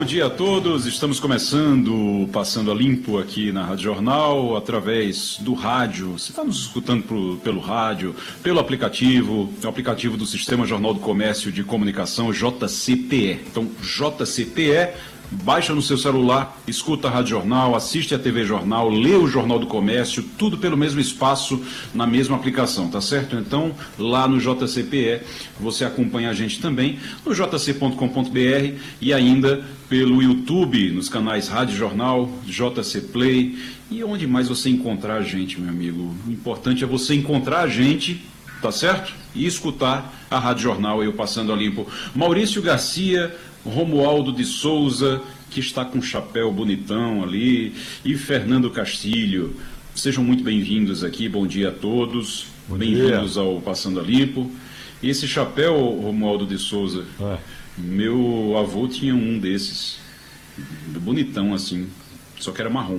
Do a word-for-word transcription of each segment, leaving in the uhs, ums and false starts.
Bom dia a todos, estamos começando Passando a Limpo aqui na Rádio Jornal, através do rádio. Você está nos escutando pro, pelo rádio, pelo aplicativo, o aplicativo do Sistema Jornal do Comércio de Comunicação, J C P E. Então, J C P E, baixa no seu celular, escuta a Rádio Jornal, assiste a T V Jornal, lê o Jornal do Comércio, tudo pelo mesmo espaço, na mesma aplicação, tá certo? Então, lá no J C P E, você acompanha a gente também no j c ponto com ponto b r e ainda pelo YouTube, nos canais Rádio Jornal, J C Play e onde mais você encontrar a gente, meu amigo. O importante é você encontrar a gente, tá certo? E escutar a Rádio Jornal, eu Passando a Limpo. Maurício Garcia, Romualdo de Souza, que está com um chapéu bonitão ali, e Fernando Castilho. Sejam muito bem-vindos aqui, bom dia a todos, bem-vindos ao Passando a Limpo. E esse chapéu, Romualdo de Souza, é. Meu avô tinha um desses, bonitão assim, só que era marrom.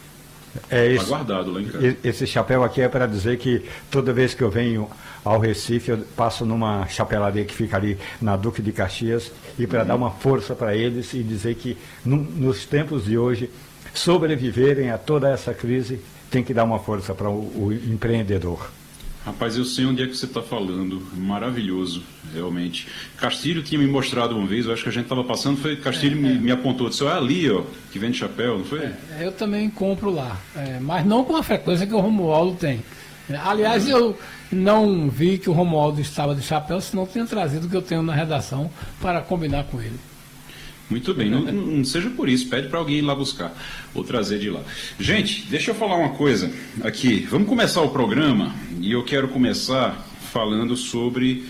É Está guardado lá em casa. Esse chapéu aqui é para dizer que toda vez que eu venho ao Recife, eu passo numa chapelaria que fica ali na Duque de Caxias, e para uhum. dar uma força para eles e dizer que no, nos tempos de hoje, sobreviverem a toda essa crise, tem que dar uma força para o, o empreendedor. Rapaz, eu sei onde é que você está falando, maravilhoso, realmente. Castilho tinha me mostrado uma vez, eu acho que a gente estava passando, foi Castilho é, me, é. me apontou, disse, é ali, ó, que vende chapéu, não foi? É, eu também compro lá, é, mas não com a frequência que o Romualdo tem. Aliás, eu não vi que o Romualdo estava de chapéu, senão tinha trazido o que eu tenho na redação para combinar com ele. Muito bem, não, não seja por isso, pede para alguém ir lá buscar, ou trazer de lá. Gente, deixa eu falar uma coisa aqui, vamos começar o programa, e eu quero começar falando sobre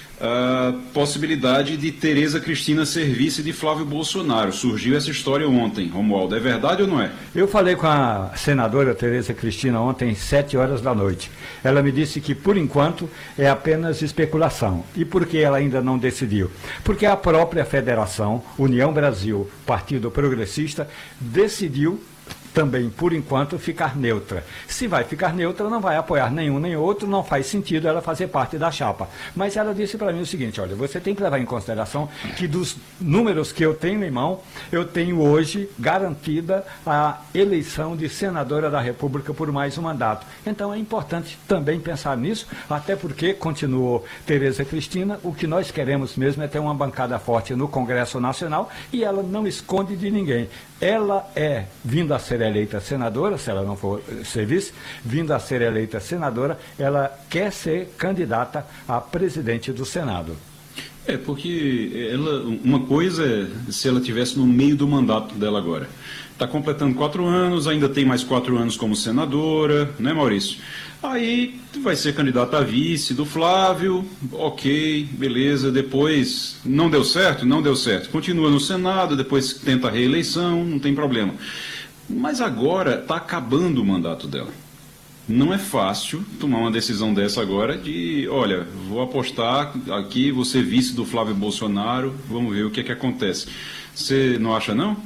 a possibilidade de Tereza Cristina ser vice de Flávio Bolsonaro. Surgiu essa história ontem, Romualdo, é verdade ou não é? Eu falei com a senadora Tereza Cristina ontem, sete horas da noite. Ela me disse que, por enquanto, é apenas especulação. E por que ela ainda não decidiu? Porque a própria federação, União Brasil, Partido Progressista, decidiu também, por enquanto, ficar neutra. Se vai ficar neutra, não vai apoiar nenhum nem outro, não faz sentido ela fazer parte da chapa. Mas ela disse para mim o seguinte, olha, você tem que levar em consideração que dos números que eu tenho em mão, eu tenho hoje garantida a eleição de senadora da República por mais um mandato. Então é importante também pensar nisso, até porque, continuou Tereza Cristina, o que nós queremos mesmo é ter uma bancada forte no Congresso Nacional e ela não esconde de ninguém. Ela é, vindo a ser eleita senadora, se ela não for ser vice, vindo a ser eleita senadora, ela quer ser candidata a presidente do Senado. É, porque ela, uma coisa é se ela estivesse no meio do mandato dela agora. Está completando quatro anos, ainda tem mais quatro anos como senadora, né, Maurício? Aí vai ser candidata a vice do Flávio, ok, beleza, depois não deu certo, não deu certo. Continua no Senado, depois tenta a reeleição, não tem problema. Mas agora está acabando o mandato dela. Não é fácil tomar uma decisão dessa agora de, olha, vou apostar aqui, vou ser vice do Flávio Bolsonaro, vamos ver o que é que acontece. Você não acha, não?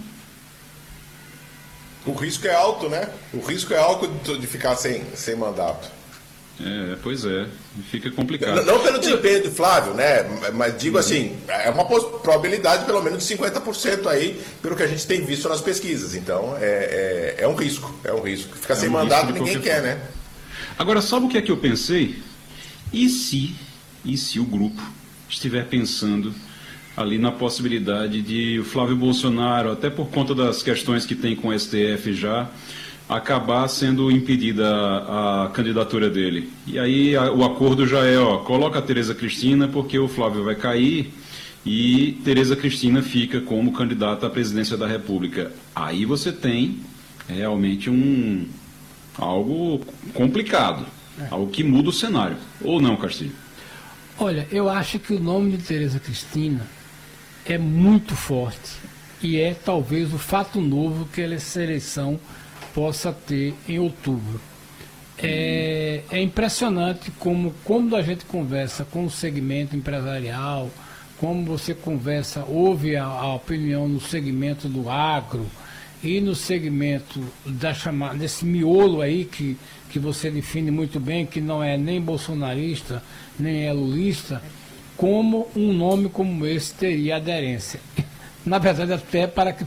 O risco é alto, né? O risco é alto de ficar sem, sem mandato. É, pois é, fica complicado. Não, não pelo desempenho do Flávio, né? Mas digo assim, é uma probabilidade pelo menos de cinquenta por cento aí, pelo que a gente tem visto nas pesquisas. Então, é, é, é um risco, é um risco. Ficar é sem um mandato ninguém quer, né? Agora, sabe o que é que eu pensei? E se, e se o grupo estiver pensando ali na possibilidade de o Flávio Bolsonaro, até por conta das questões que tem com o S T F já, acabar sendo impedida a, a candidatura dele. E aí a, o acordo já é, ó, coloca a Tereza Cristina porque o Flávio vai cair e Tereza Cristina fica como candidata à presidência da República. Aí você tem realmente um algo complicado, é. algo que muda o cenário. Ou não, Castilho? Olha, eu acho que o nome de Tereza Cristina é muito forte e é talvez o fato novo que essa eleição possa ter em outubro. É, é impressionante como quando a gente conversa com o segmento empresarial, como você conversa, ouve a, a opinião no segmento do agro e no segmento da chamada, desse miolo aí que, que você define muito bem, que não é nem bolsonarista, nem é lulista, como um nome como esse teria aderência. na verdade, até para que